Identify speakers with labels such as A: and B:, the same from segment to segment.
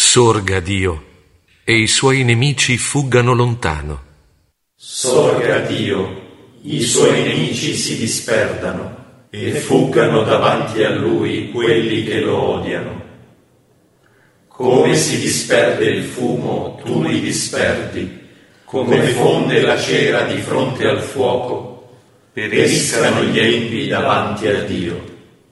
A: Sorga Dio, e i suoi nemici fuggano lontano.
B: Sorga Dio, i suoi nemici si disperdano, e fuggano davanti a Lui quelli che lo odiano. Come si disperde il fumo, tu li disperdi, come fonde la cera di fronte al fuoco, periscano gli empi davanti a Dio.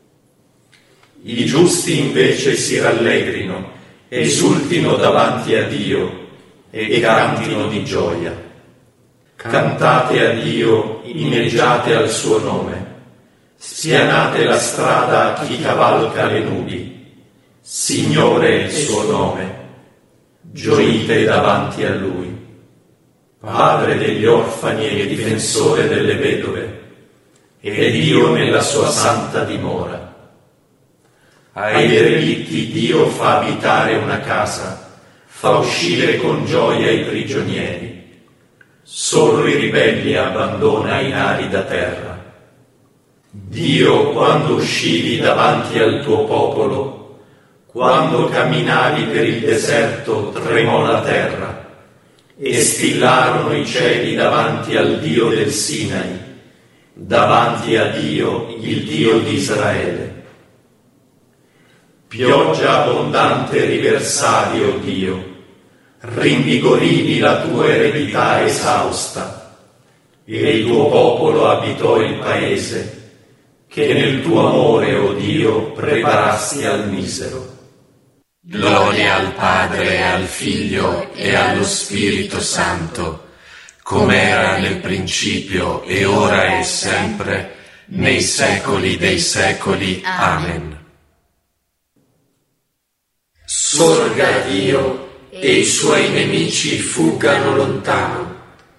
B: I giusti invece si rallegrino, esultino davanti a Dio e cantino di gioia. Cantate a Dio, inneggiate al suo nome, spianate la strada a chi cavalca le nubi. Signore è il suo nome, gioite davanti a Lui. Padre degli orfani e difensore delle vedove, è Dio nella sua santa dimora. Ai derelitti Dio fa abitare una casa, fa uscire con gioia i prigionieri. Solo i ribelli abbandona in arida terra. Dio, quando uscivi davanti al tuo popolo, quando camminavi per il deserto, tremò la terra, e stillarono i cieli davanti al Dio del Sinai, davanti a Dio, il Dio di Israele. Pioggia abbondante riversavi, o Dio, rinvigorivi la tua eredità esausta, e il tuo popolo abitò il paese, che nel tuo amore, o Dio, preparasti al misero.
C: Gloria al Padre, al Figlio e allo Spirito Santo, come era nel principio, e ora e sempre, nei secoli dei secoli. Amen.
D: Sorga Dio, e i suoi nemici fuggano lontano.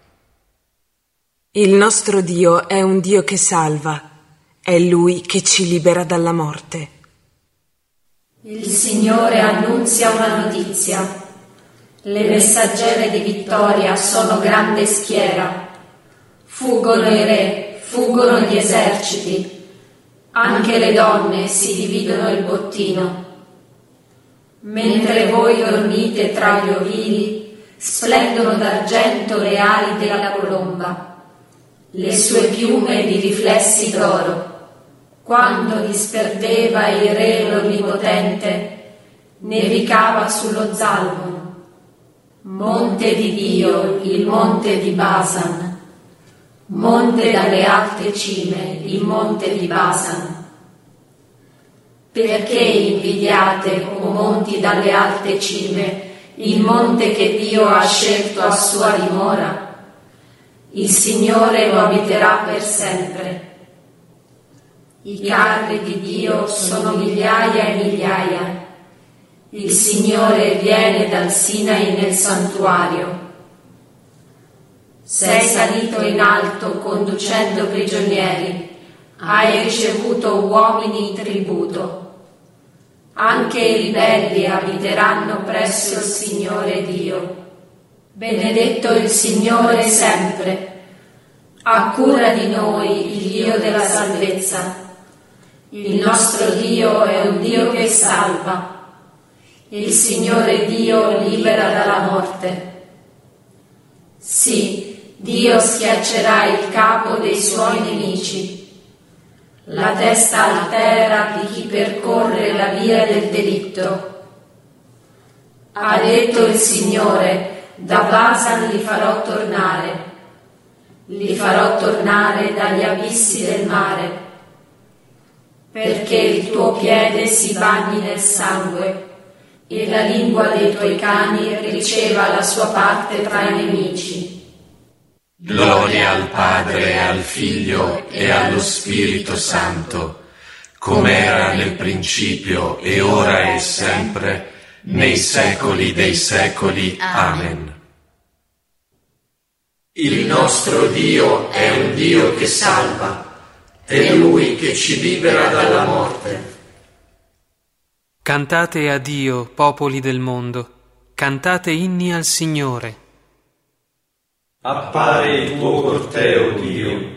E: Il nostro Dio è un Dio che salva, è Lui che ci libera dalla morte.
F: Il Signore annunzia una notizia. Le messaggere di vittoria sono grande schiera. Fuggono i re, fuggono gli eserciti. Anche le donne si dividono il bottino. Mentre voi dormite tra gli ovili, splendono d'argento le ali della colomba, le sue piume di riflessi d'oro. Quando disperdeva il re l'Onnipotente, nevicava sullo Zalmon, monte di Dio, il monte di Basan, monte dalle alte cime, il monte di Basan. Perché invidiate, o monti dalle alte cime, il monte che Dio ha scelto a sua dimora? Il Signore lo abiterà per sempre. I carri di Dio sono migliaia e migliaia. Il Signore viene dal Sinai nel santuario. Sei salito in alto conducendo prigionieri, hai ricevuto uomini in tributo. Anche i ribelli abiteranno presso il Signore Dio. Benedetto il Signore sempre. Ha cura di noi il Dio della salvezza. Il nostro Dio è un Dio che salva. Il Signore Dio libera dalla morte. Sì, Dio schiaccerà il capo dei suoi nemici. La testa altera di chi percorre la via del delitto. Ha detto il Signore, da Basan li farò tornare dagli abissi del mare, perché il tuo piede si bagni nel sangue e la lingua dei tuoi cani riceva la sua parte tra i nemici.
C: Gloria al Padre, al Figlio e allo Spirito Santo, come era nel principio, e ora e sempre, nei secoli dei secoli. Amen.
D: Il nostro Dio è un Dio che salva. È Lui che ci libera dalla morte.
G: Cantate a Dio, popoli del mondo, cantate inni al Signore.
B: Appare il tuo corteo, Dio,